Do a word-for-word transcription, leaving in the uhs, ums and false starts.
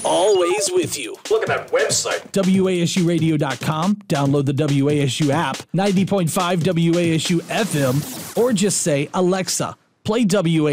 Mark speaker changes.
Speaker 1: always with you.
Speaker 2: Look at that website.
Speaker 1: W A S U radio dot com. Download the W A S U app, ninety point five W A S U F M, or just say, Alexa, play W A S U.